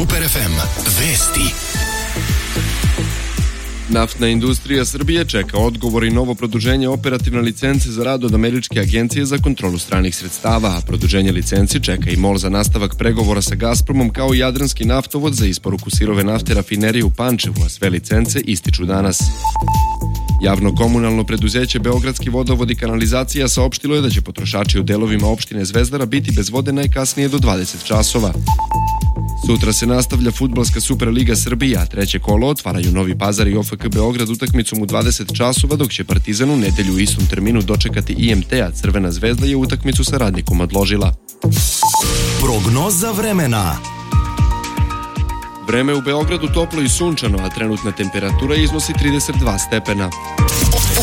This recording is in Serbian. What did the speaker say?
Super FM. Vesti. Naftna industrija Srbije čeka odgovor i novo produženje operativne licence za rad od Američke agencije za kontrolu stranih sredstava, a produženje licenci čeka i MOL za nastavak pregovora sa Gazpromom kao i Jadranski naftovod za isporuku sirove nafte rafinerije u Pančevu, a sve licence ističu danas. Javno-komunalno preduzeće Beogradski vodovod i kanalizacija saopštilo je da će potrošači u delovima opštine Zvezdara biti bez vode najkasnije do 20 časova. Sutra se nastavlja fudbalska Superliga Srbije, a treće kolo otvaraju Novi Pazar i OFK Beograd utakmicom u 20 časova, dok će Partizan u nedelju u istom terminu dočekati IMT, a Crvena zvezda je utakmicu sa Radnikom odložila. Prognoza vremena. Vreme u Beogradu toplo i sunčano, a trenutna temperatura iznosi 32 stepena.